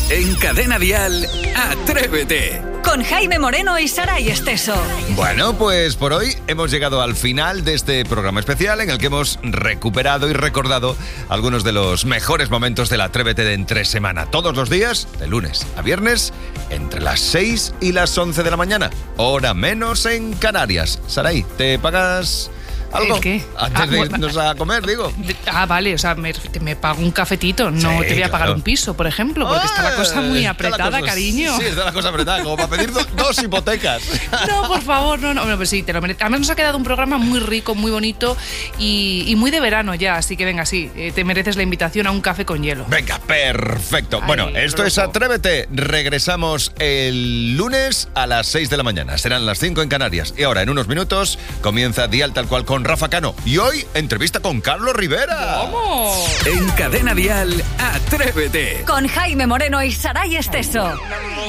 En Cadena Dial, Atrévete. Con Jaime Moreno y Saray Esteso. Bueno, pues por hoy hemos llegado al final de este programa especial en el que hemos recuperado y recordado algunos de los mejores momentos del Atrévete de entre semana. Todos los días, de lunes a viernes, entre las 6 y las 11 de la mañana. Hora menos en Canarias. Saray, ¿te pagas algo? ¿El qué? Antes de irnos a comer, digo. Vale, o sea, me pago un cafetito, no Sí, te voy a pagar claro. un piso, por ejemplo, porque está la cosa muy apretada, cariño. Sí, está la cosa apretada, como para pedir dos hipotecas. No, por favor, no, pues sí, te lo mereces. Además nos ha quedado un programa muy rico, muy bonito y muy de verano ya, así que venga, sí, te mereces la invitación a un café con hielo. Venga, perfecto. Ay, bueno, esto loco. es Atrévete. Regresamos el lunes a las 6 de la mañana. Serán las 5 en Canarias. Y ahora, en unos minutos, comienza Dial Tal Cual con Rafa Cano. Y hoy, entrevista con Carlos Rivera. ¿Cómo? En Cadena Dial, Atrévete. Con Jaime Moreno y Saray Esteso.